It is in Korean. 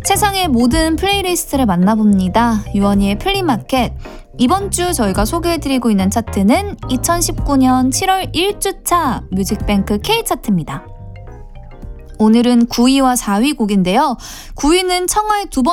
세상의 모든 플레이리스트를 만나봅니다. 유원이의 플리마켓. 이번 주 저희가 소개해드리고 있는 차트는 2019년 7월 1주차 뮤직뱅크 K차트입니다. 오늘은 9위와 4위 곡인데요. 9위는 청하의 두